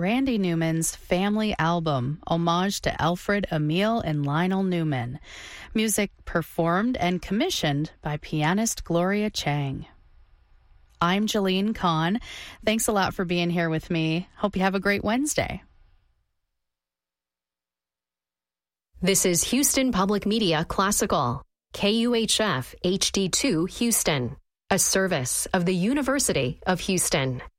Randy Newman's Family Album, homage to Alfred, Emil, and Lionel Newman. Music performed and commissioned by pianist Gloria Chang. I'm Jalene Kahn. Thanks a lot for being here with me. Hope you have a great Wednesday. This is Houston Public Media Classical, KUHF HD2 Houston, a service of the University of Houston.